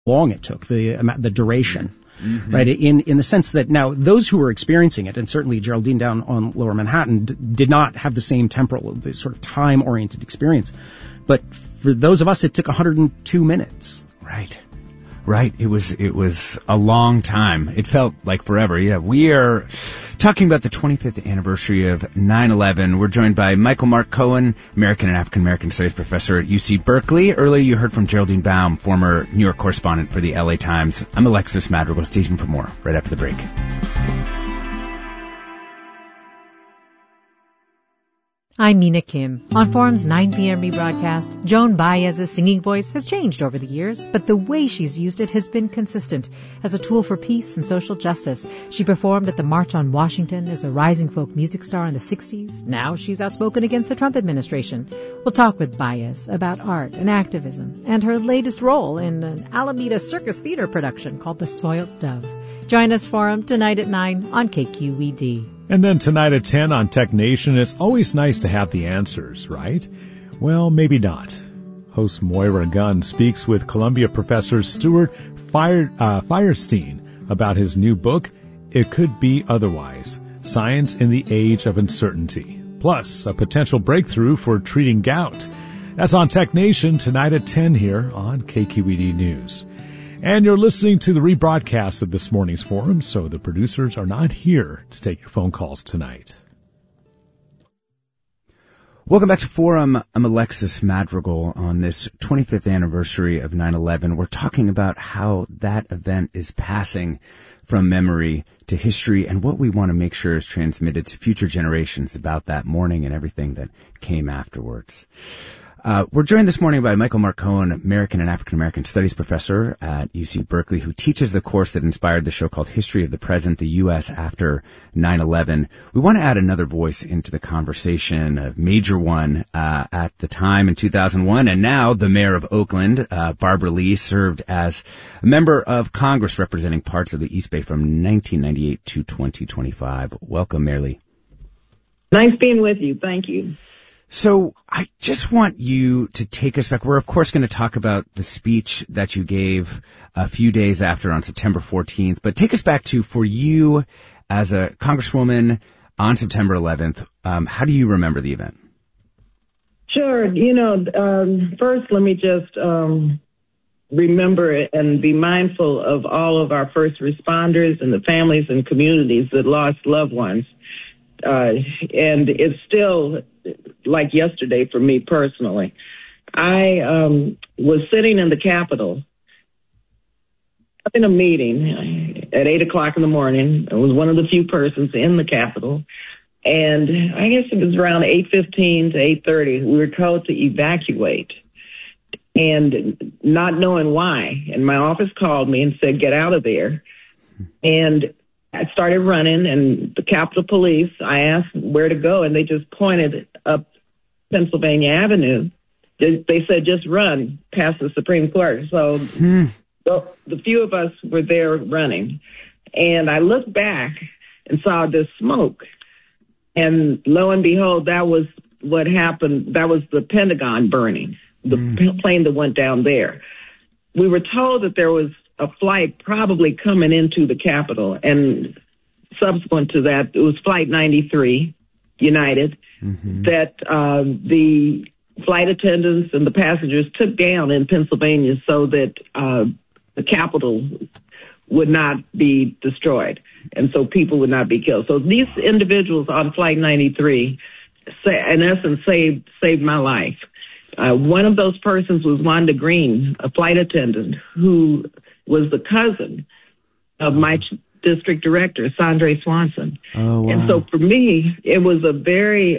long it took, the duration. Mm-hmm. Right, in the sense that now those who were experiencing it, and certainly Geraldine down on Lower Manhattan, did not have the same temporal, the sort of time-oriented experience. But for those of us, it took 102 minutes. Right. It was a long time. It felt like forever. Yeah, we are talking about the 25th anniversary of 9/11. We're joined by Michael Mark Cohen, American and African American Studies professor at UC Berkeley. Earlier you heard from Geraldine Baum, former New York correspondent for the LA Times. I'm Alexis Madrigal. Stay tuned for more right after the break. I'm Mina Kim. On Forum's 9 p.m. rebroadcast, Joan Baez's singing voice has changed over the years, but the way she's used it has been consistent. As a tool for peace and social justice, she performed at the March on Washington as a rising folk music star in the 60s. Now she's outspoken against the Trump administration. We'll talk with Baez about art and activism and her latest role in an Alameda Circus Theater production called The Soiled Dove. Join us Forum tonight at 9 on KQED. And then tonight at 10 on Tech Nation. It's always nice to have the answers, right? Well, maybe not. Host Moira Gunn speaks with Columbia professor Stuart Firestein about his new book, It Could Be Otherwise, Science in the Age of Uncertainty. Plus, a potential breakthrough for treating gout. That's on Tech Nation tonight at 10 here on KQED News. And you're listening to the rebroadcast of this morning's forum, so the producers are not here to take your phone calls tonight. Welcome back to Forum. I'm Alexis Madrigal. On this 25th anniversary of 9/11, we're talking about how that event is passing from memory to history and what we want to make sure is transmitted to future generations about that morning and everything that came afterwards. We're joined this morning by Michael Mark Cohen, American and African American Studies professor at UC Berkeley, who teaches the course that inspired the show called History of the Present, the U.S. After 9/11. We want to add another voice into the conversation, a major one at the time in 2001, and now the mayor of Oakland, Barbara Lee, served as a member of Congress representing parts of the East Bay from 1998 to 2025. Welcome, Mayor Lee. Nice being with you. Thank you. So I just want you to take us back. We're, of course, going to talk about the speech that you gave a few days after on September 14th. But take us back to, for you as a congresswoman on September 11th, how do you remember the event? Sure. First, let me just remember and be mindful of all of our first responders and the families and communities that lost loved ones. And it's still like yesterday for me personally. I was sitting in the Capitol in a meeting at 8 o'clock in the morning. I was one of the few persons in the Capitol. And I guess it was around 8:15 to 8:30. We were told to evacuate. And not knowing why. And my office called me and said, get out of there. And I started running, and the Capitol Police, I asked where to go, and they just pointed up Pennsylvania Avenue. They said, just run past the Supreme Court. So the few of us were there running. And I looked back and saw this smoke. And lo and behold, that was what happened. That was the Pentagon burning, the plane that went down there. We were told that there was a flight probably coming into the Capitol, and subsequent to that, it was Flight 93, United, that the flight attendants and the passengers took down in Pennsylvania so that the Capitol would not be destroyed, and so people would not be killed. So these individuals on Flight 93, in essence, saved my life. One of those persons was Wanda Green, a flight attendant who was the cousin of my district director, Sandre Swanson. Oh, wow. And so for me, it was a very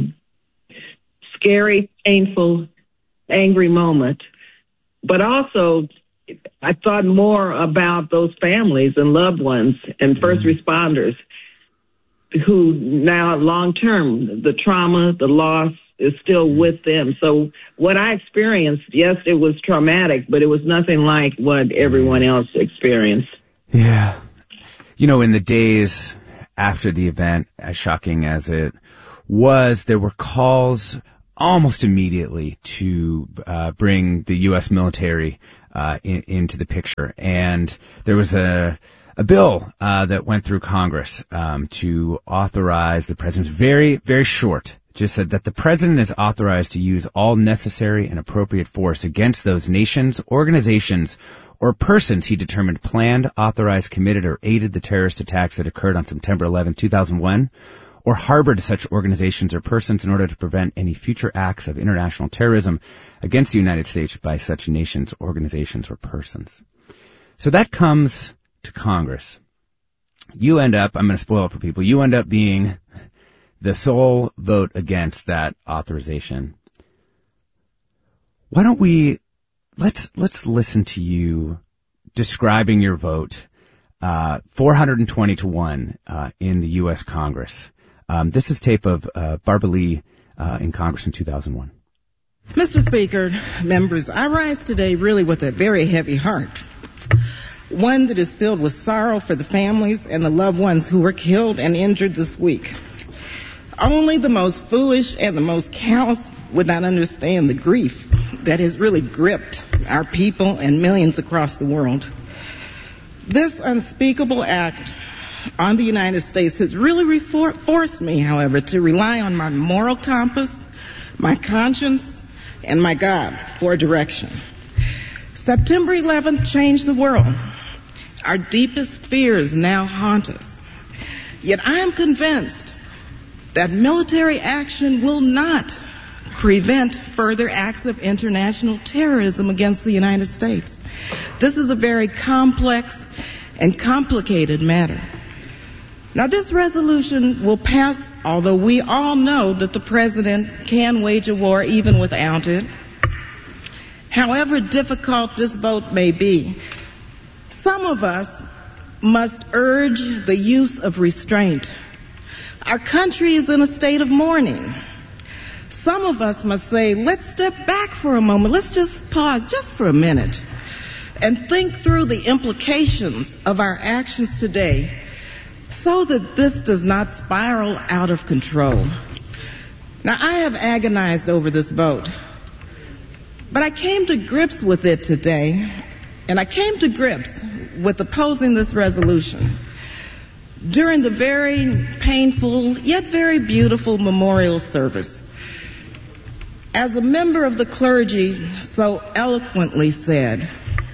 scary, painful, angry moment. But also, I thought more about those families and loved ones and first responders who now long-term, the trauma, the loss, is still with them. So what I experienced, yes, it was traumatic, but it was nothing like what everyone else experienced. Yeah. In the days after the event, as shocking as it was, there were calls almost immediately to bring the U.S. military into the picture. And there was a bill that went through Congress to authorize the president's very, very short. Just said that the president is authorized to use all necessary and appropriate force against those nations, organizations, or persons he determined planned, authorized, committed, or aided the terrorist attacks that occurred on September 11, 2001, or harbored such organizations or persons in order to prevent any future acts of international terrorism against the United States by such nations, organizations, or persons. So that comes to Congress. You end up, I'm going to spoil it for people, you end up being the sole vote against that authorization. Why don't we, let's listen to you describing your vote, 420 to 1, in the U.S. Congress. This is tape of Barbara Lee in Congress in 2001. Mr. Speaker, members, I rise today really with a very heavy heart, one that is filled with sorrow for the families and the loved ones who were killed and injured this week. Only the most foolish and the most callous would not understand the grief that has really gripped our people and millions across the world. This unspeakable act on the United States has really forced me, however, to rely on my moral compass, my conscience, and my God for direction. September 11th changed the world. Our deepest fears now haunt us. Yet I am convinced that military action will not prevent further acts of international terrorism against the United States. This is a very complex and complicated matter. Now, this resolution will pass, although we all know that the president can wage a war even without it. However difficult this vote may be, some of us must urge the use of restraint. Our country is in a state of mourning. Some of us must say, let's step back for a moment. Let's just pause just for a minute and think through the implications of our actions today so that this does not spiral out of control. Now, I have agonized over this vote, but I came to grips with it today, and I came to grips with opposing this resolution during the very painful yet very beautiful memorial service. As a member of the clergy so eloquently said,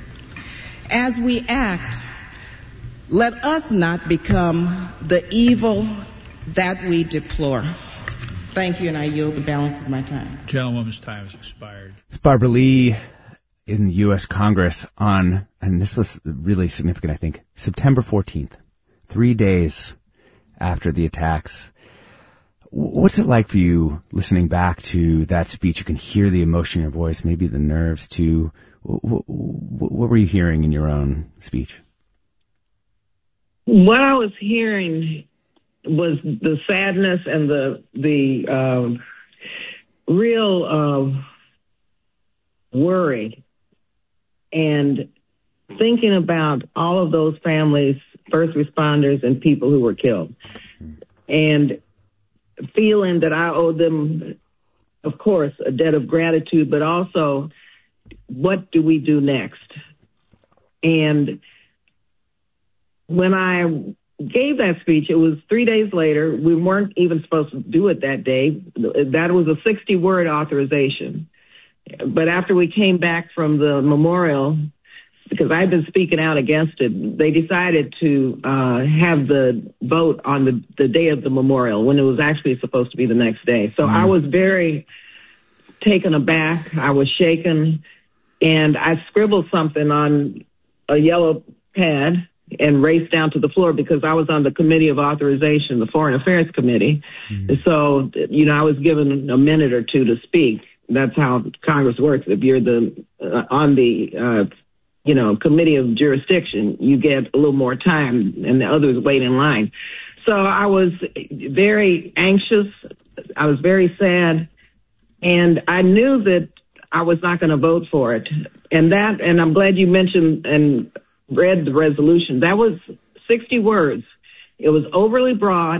as we act, let us not become the evil that we deplore. Thank you, and I yield the balance of my time. Gentlewoman's time has expired. It's Barbara Lee in the U.S. Congress on, and this was really significant, I think, September 14th. 3 days after the attacks. What's it like for you listening back to that speech? You can hear the emotion in your voice, maybe the nerves too. What were you hearing in your own speech? What I was hearing was the sadness and the real worry, and thinking about all of those families, first responders, and people who were killed, and feeling that I owe them, of course, a debt of gratitude, but also what do we do next? And when I gave that speech, it was 3 days later. We weren't even supposed to do it that day. That was a 60-word authorization. But after we came back from the memorial, because I've been speaking out against it, they decided to have the vote on the day of the memorial when it was actually supposed to be the next day. So I was very taken aback. I was shaken, and I scribbled something on a yellow pad and raced down to the floor because I was on the Committee of Authorization, the Foreign Affairs Committee. So, I was given a minute or two to speak. That's how Congress works. If you're on the committee of jurisdiction, you get a little more time and the others wait in line. So I was very anxious. I was very sad, and I knew that I was not going to vote for it. And I'm glad you mentioned and read the resolution. That was 60 words. It was overly broad.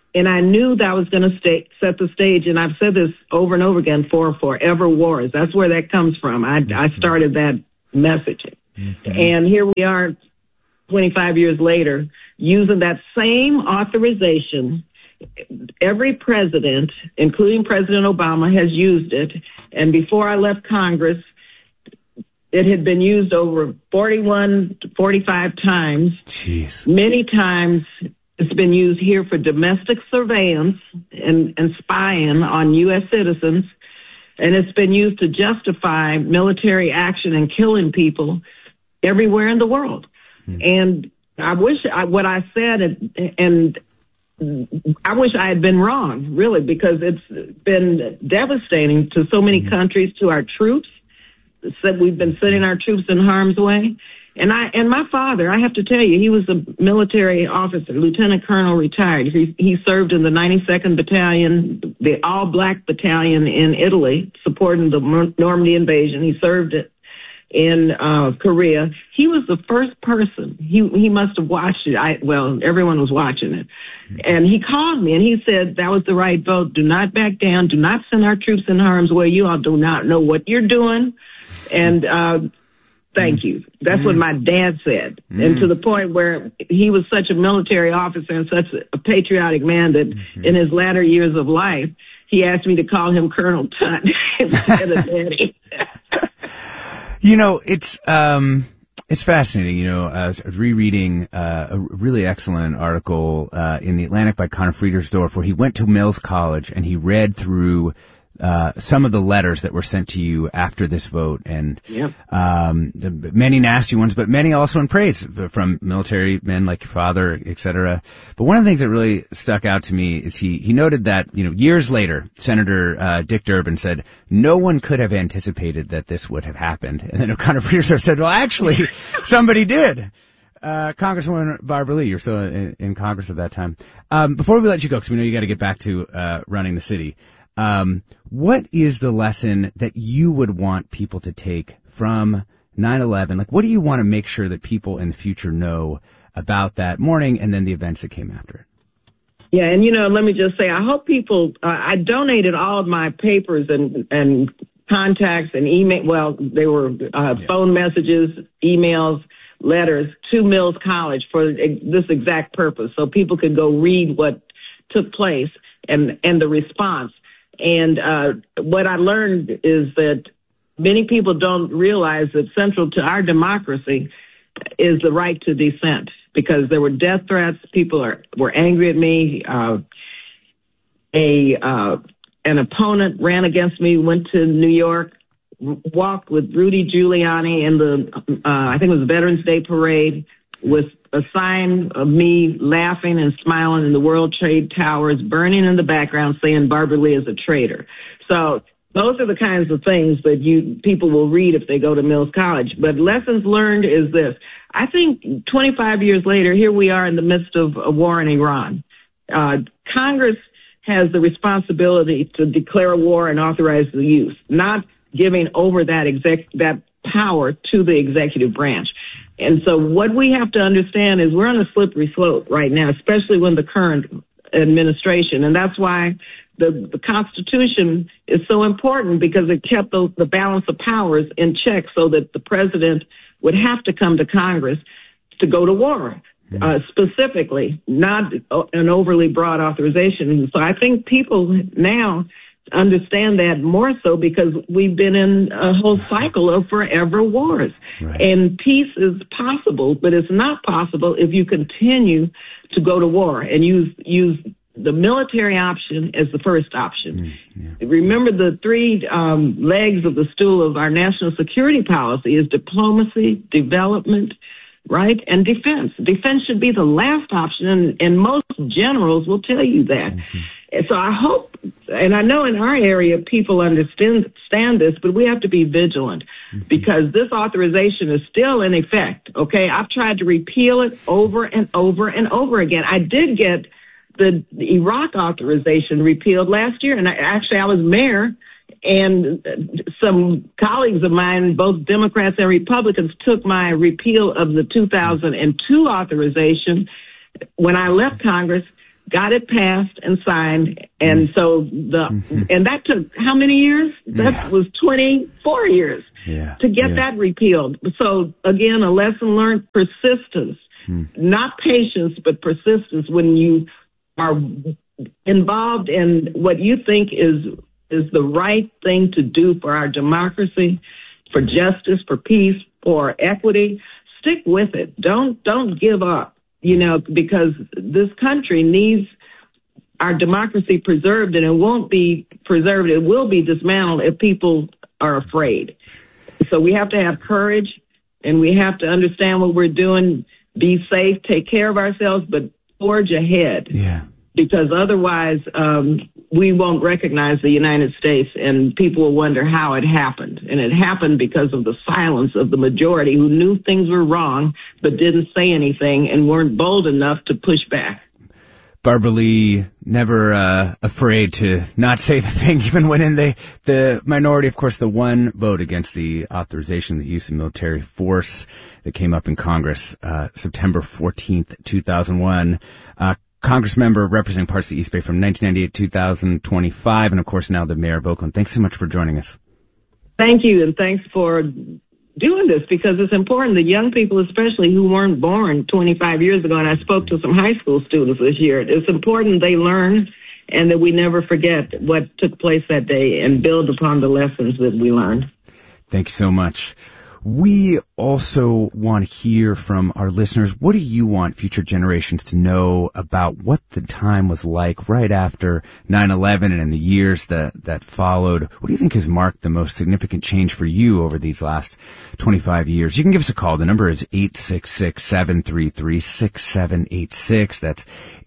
And I knew that was going to set the stage. And I've said this over and over again, for forever wars. That's where that comes from. I started that messaging. Mm-hmm. And here we are 25 years later, using that same authorization. Every president, including President Obama, has used it. And before I left Congress, it had been used over 41 to 45 times. Jeez. Many times it's been used here for domestic surveillance and spying on U.S. citizens. And it's been used to justify military action and killing people everywhere in the world. And I wish what I said, and I wish I had been wrong, really, because it's been devastating to so many countries, to our troops. Said we've been sending our troops in harm's way. And my father, I have to tell you, he was a military officer, lieutenant colonel, retired. He served in the 92nd Battalion, the all-black battalion in Italy, supporting the Normandy invasion. He served in Korea. He was the first person. He must have watched it. Everyone was watching it. And he called me and he said, that was the right vote. Do not back down. Do not send our troops in harm's way. You all do not know what you're doing. And thank you. That's what my dad said. And to the point where he was such a military officer and such a patriotic man that in his latter years of life, he asked me to call him Colonel Tut instead of Daddy. You know, it's fascinating. You know, I was rereading a really excellent article in The Atlantic by Conor Friedersdorf, where he went to Mills College and he read through some of the letters that were sent to you after this vote, and many nasty ones, but many also in praise from military men like your father, etc. But one of the things that really stuck out to me is he noted that, you know, years later, Senator Dick Durbin said no one could have anticipated that this would have happened, and then Conor Friedersdorf said, well, actually, somebody did. Congresswoman Barbara Lee, you're still in Congress at that time. Before we let you go, because we know you got to get back to running the city. What is the lesson that you would want people to take from 9/11? Like, what do you want to make sure that people in the future know about that morning and then the events that came after it? Yeah, and, you know, let me just say, I hope people, I donated all of my papers and contacts and email, well, they were phone messages, emails, letters to Mills College for this exact purpose, so people could go read what took place and the response. And what I learned is that many people don't realize that central to our democracy is the right to dissent, because there were death threats. People were angry at me. An opponent ran against me, went to New York, walked with Rudy Giuliani in the, I think it was Veterans Day parade, with a sign of me laughing and smiling in the World Trade Towers, burning in the background, saying Barbara Lee is a traitor. So those are the kinds of things that people will read if they go to Mills College. But lessons learned is this. I think 25 years later, here we are in the midst of a war in Iran. Congress has the responsibility to declare a war and authorize the use, not giving over that power to the executive branch. And so what we have to understand is we're on a slippery slope right now, especially when the current administration. And that's why the Constitution is so important, because it kept the balance of powers in check so that the president would have to come to Congress to go to war, specifically, not an overly broad authorization. And so I think people now understand that more so, because we've been in a whole cycle of forever wars. Right. And peace is possible, but it's not possible if you continue to go to war and use the military option as the first option. Remember, the three legs of the stool of our national security policy is diplomacy, development, right, and defense. Defense should be the last option, and most generals will tell you that. So I hope, and I know in our area people understand this, but we have to be vigilant, because this authorization is still in effect, okay? I've tried to repeal it over and over and over again. I did get the Iraq authorization repealed last year, and I was mayor, and some colleagues of mine, both Democrats and Republicans, took my repeal of the 2002 authorization when I left Congress. got it passed and signed, and so and that took how many years? That was 24 years to get that repealed. So again, a lesson learned: persistence, not patience, but persistence. When you are involved in what you think is the right thing to do for our democracy, for justice, for peace, for equity, stick with it. Don't give up. Because this country needs our democracy preserved, and it won't be preserved. It will be dismantled if people are afraid. So we have to have courage, and we have to understand what we're doing, be safe, take care of ourselves, but forge ahead. Yeah. Because otherwise, we won't recognize the United States, and people will wonder how it happened. And it happened because of the silence of the majority who knew things were wrong but didn't say anything and weren't bold enough to push back. Barbara Lee, never afraid to not say the thing, even when in the minority. Of course, the one vote against the authorization of the use of military force that came up in Congress September 14th, 2001. Congress member representing parts of the East Bay from 1998 to 2025, and of course now the mayor of Oakland. Thanks so much for joining us. Thank you, and thanks for doing this, because it's important that young people, especially who weren't born 25 years ago, and I spoke to some high school students this year, it's important they learn and that we never forget what took place that day and build upon the lessons that we learned. Thank you so much. We also want to hear from our listeners. What do you want future generations to know about what the time was like right after 9/11 and in the years that followed? What do you think has marked the most significant change for you over these last 25 years? You can give us a call. The number is 866-733-6786. That's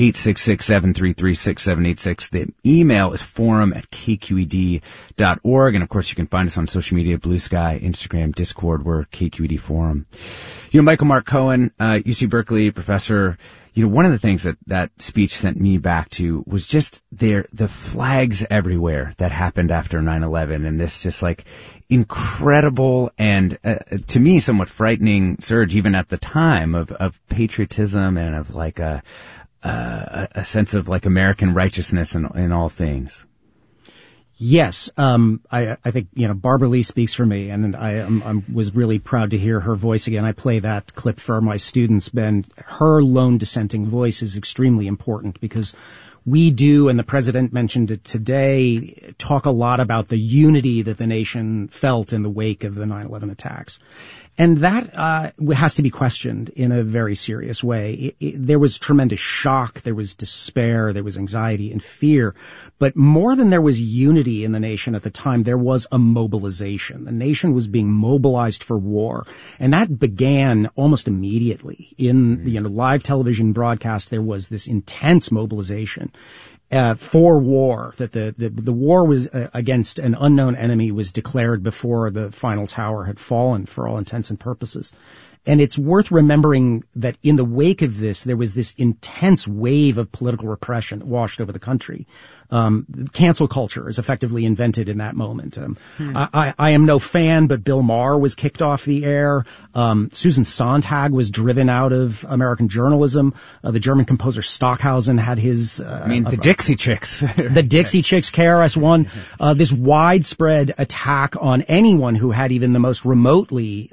866-733-6786. The email is forum@kqed.org. And of course, you can find us on social media, Blue Sky, Instagram, Discord. We're KQED Forum. Michael Mark Cohen, UC Berkeley professor, one of the things that speech sent me back to was just the flags everywhere that happened after 9/11, and this just like incredible and to me somewhat frightening surge even at the time of patriotism and of like a sense of like American righteousness in all things. Yes, I think Barbara Lee speaks for me, and I was really proud to hear her voice again. I play that clip for my students, Ben. Her lone dissenting voice is extremely important because we do, and the president mentioned it today, talk a lot about the unity that the nation felt in the wake of the 9/11 attacks. And that has to be questioned in a very serious way. There was tremendous shock, there was despair, there was anxiety and fear. But more than there was unity in the nation at the time, there was a mobilization. The nation was being mobilized for war. And that began almost immediately. In the live television broadcast, there was this intense mobilization for war, that the war was against an unknown enemy was declared before the final tower had fallen for all intents and purposes. And it's worth remembering that in the wake of this, there was this intense wave of political repression that washed over the country. Cancel culture is effectively invented in that moment. I am no fan, but Bill Maher was kicked off the air. Susan Sontag was driven out of American journalism. The German composer Stockhausen had his... the Dixie Chicks. The Dixie Chicks, KRS-One. This widespread attack on anyone who had even the most remotely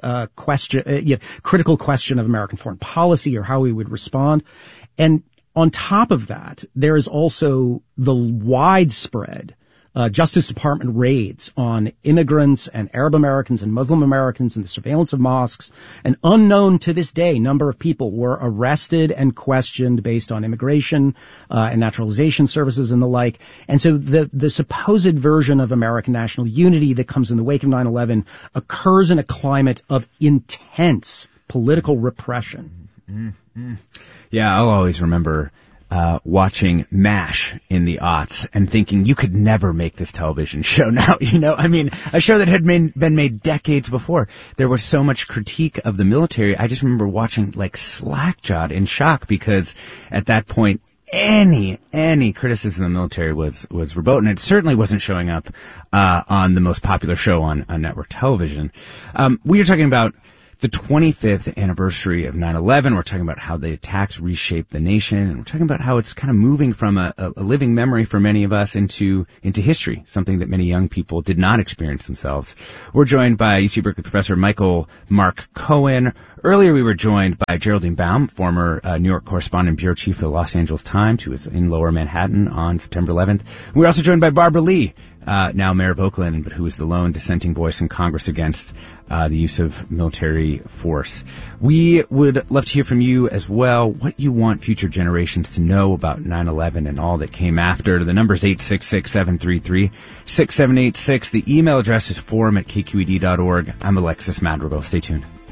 critical question of American foreign policy or how we would respond. And on top of that, there is also the widespread Justice Department raids on immigrants and Arab Americans and Muslim Americans and the surveillance of mosques. An unknown to this day number of people were arrested and questioned based on immigration and naturalization services and the like. And so the supposed version of American national unity that comes in the wake of 9/11 occurs in a climate of intense political repression. Mm-hmm. Yeah, I'll always remember watching MASH in the aughts and thinking you could never make this television show now, a show that had been made decades before. There was so much critique of the military. I just remember watching like slack-jawed in shock because at that point any criticism of the military was verboten. It certainly wasn't showing up on the most popular show on network television. We are talking about the 25th anniversary of 9/11. We're talking about how the attacks reshaped the nation, and we're talking about how it's kind of moving from a living memory for many of us into history, something that many young people did not experience themselves. We're joined by UC Berkeley professor Michael Mark Cohen. Earlier, we were joined by Geraldine Baum, former New York correspondent, bureau chief of the Los Angeles Times, who was in Lower Manhattan on September 11th. We were also joined by Barbara Lee, now mayor of Oakland, but who was the lone dissenting voice in Congress against the use of military force. We would love to hear from you as well, what you want future generations to know about 9/11 and all that came after. The number is 866-733-6786. The email address is forum@kqed.org. I'm Alexis Madrigal. Stay tuned.